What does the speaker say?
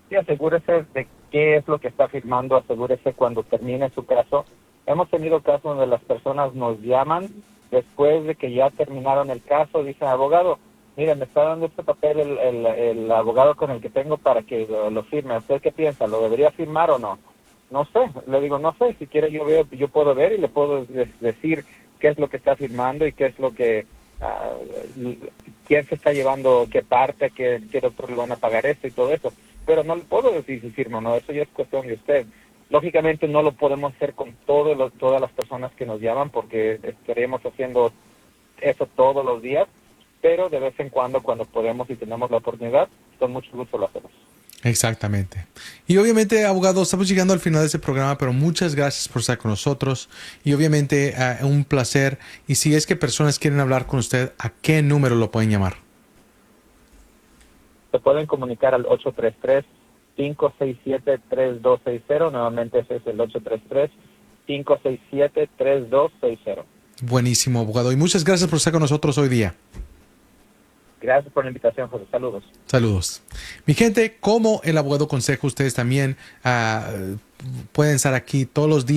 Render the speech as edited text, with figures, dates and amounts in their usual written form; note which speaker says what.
Speaker 1: Sí, asegúrese de qué es lo que está firmando, asegúrese cuando termine su caso. Hemos tenido casos donde las personas nos llaman después de que ya terminaron el caso, dicen, abogado, mire, me está dando este papel el abogado con el que tengo para que lo firme. ¿Usted qué piensa? ¿Lo debería firmar o no? No sé, le digo, no sé, si quiere yo puedo ver y le puedo decir qué es lo que está firmando y qué es lo que, ah, quién se está llevando qué parte, qué doctor le van a pagar esto y todo eso. Pero no le puedo decir si firma o no, eso ya es cuestión de usted. Lógicamente no lo podemos hacer con todas las personas que nos llaman porque estaríamos haciendo eso todos los días, pero de vez en cuando podemos y tenemos la oportunidad, con mucho gusto lo hacemos.
Speaker 2: Exactamente. Y obviamente, abogado, estamos llegando al final de este programa, pero muchas gracias por estar con nosotros. Y obviamente, un placer. Y si es que personas quieren hablar con usted, ¿a qué número lo pueden llamar?
Speaker 1: Se pueden comunicar al 833-567-3260. Nuevamente ese es el 833-567-3260.
Speaker 2: Buenísimo, abogado. Y muchas gracias por estar con nosotros hoy día.
Speaker 1: Gracias por la invitación, José. Saludos.
Speaker 2: Saludos. Mi gente, como el abogado consejo, ustedes también pueden estar aquí todos los días.